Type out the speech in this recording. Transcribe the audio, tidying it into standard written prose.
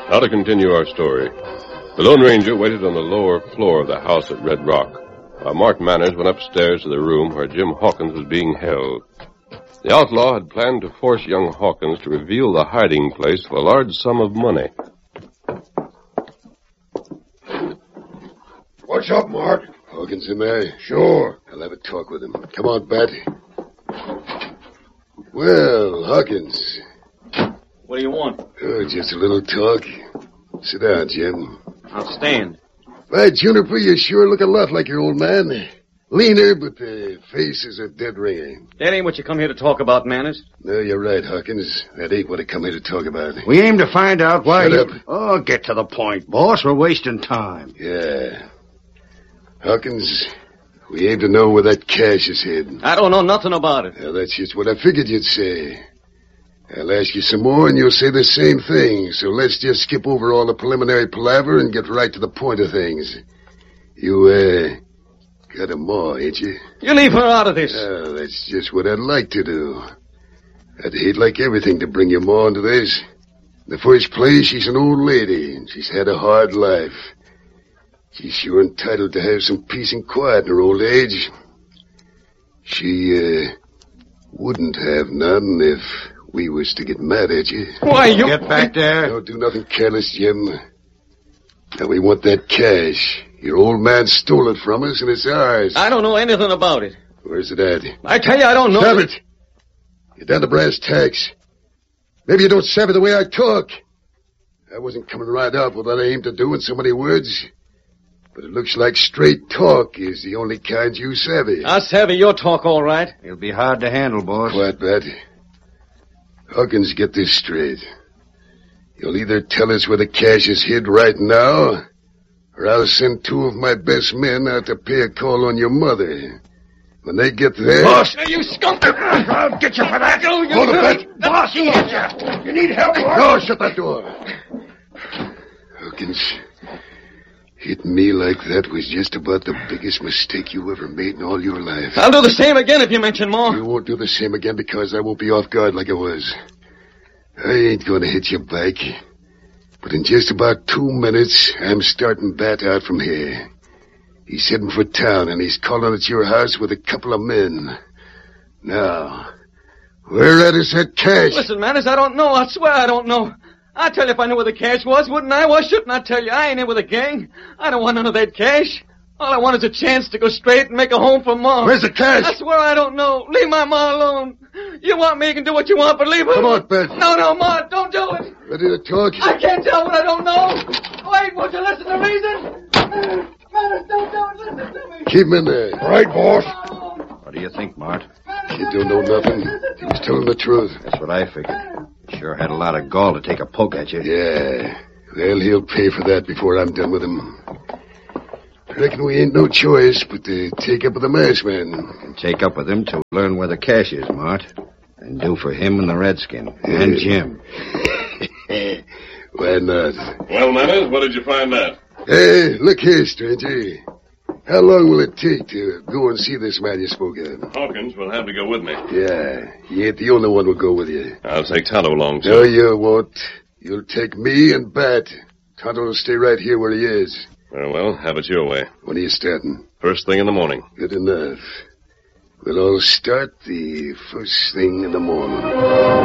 Now to continue our story. The Lone Ranger waited on the lower floor of the house at Red Rock, while Mart Manners went upstairs to the room where Jim Hawkins was being held. The outlaw had planned to force young Hawkins to reveal the hiding place of a large sum of money. What's up, Mart? Hawkins in there? Sure. I'll have a talk with him. Come on, Bat. Well, Hawkins. What do you want? Oh, just a little talk. Sit down, Jim. I'll stand. By Juniper, you sure look a lot like your old man. Leaner, but the face is a dead ringer. That ain't what you come here to talk about, Manners. No, you're right, Hawkins. That ain't what I come here to talk about. We aim to find out why... Shut up. Oh, get to the point, boss. We're wasting time. Yeah. Hawkins, we aim to know where that cash is hidden. I don't know nothing about it. Well, that's just what I figured you'd say. I'll ask you some more, and you'll say the same thing. So let's just skip over all the preliminary palaver and get right to the point of things. You, got a ma, ain't you? You leave her out of this. Oh, that's just what I'd like to do. I'd hate like everything to bring your ma into this. In the first place, she's an old lady, and she's had a hard life. She's sure entitled to have some peace and quiet in her old age. She, wouldn't have none if we was to get mad at you. Why, you... Get back there. Don't do nothing careless, Jim. Now, we want that cash. Your old man stole it from us, and it's ours. I don't know anything about it. Where's it at? I tell you, I don't know. Stop it. You're down to brass tacks. Maybe you don't savvy the way I talk. I wasn't coming right out with what I aimed to do in so many words. But it looks like straight talk is the only kind you savvy. I'll savvy your talk, all right. It'll be hard to handle, boss. Quiet, Bat. Hawkins, get this straight. You'll either tell us where the cash is hid right now, or I'll send 2 of my best men out to pay a call on your mother. When they get there... Boss! Now, you skunk! I'll get you for that. Hold it, Bat. Boss, he hit you. You need help, boss? No, shut that door. Hawkins, hitting me like that was just about the biggest mistake you ever made in all your life. I'll do the same again if you mention more. You won't do the same again because I won't be off guard like I was. I ain't going to hit you back. But in just about 2 minutes, I'm starting Bat out from here. He's heading for town, and he's calling at your house with a couple of men. Now, where at is that cash? Listen, Manners, I don't know. I swear I don't know. I'd tell you if I knew where the cash was, wouldn't I? Why shouldn't I tell you? I ain't in with a gang. I don't want none of that cash. All I want is a chance to go straight and make a home for Ma. Where's the cash? I swear I don't know. Leave my Ma alone. You want me, you can do what you want, but leave her. Come on, Bet. No, Ma, don't do it. Ready to talk? I can't tell what I don't know. Wait, won't you listen to reason? Manners, don't do it. Listen to me. Keep him in there. All right, boss. What do you think, Mart? He don't know nothing. He was telling the truth. That's what I figured. He sure had a lot of gall to take a poke at you. Yeah. Well, he'll pay for that before I'm done with him. I reckon we ain't no choice but to take up with the masked man. And take up with him to learn where the cash is, Mart. And do for him and the Redskin. And Jim. Why not? Well, Manners, what did you find out? Hey, look here, stranger. How long will it take to go and see this man you spoke of? Hawkins will have to go with me. Yeah, he ain't the only one who'll go with you. I'll take Tonto along, too. No, you won't. You'll take me and Bat. Tonto will stay right here where he is. Very well, have it your way. When are you starting? First thing in the morning. Good enough. We'll all start the first thing in the morning.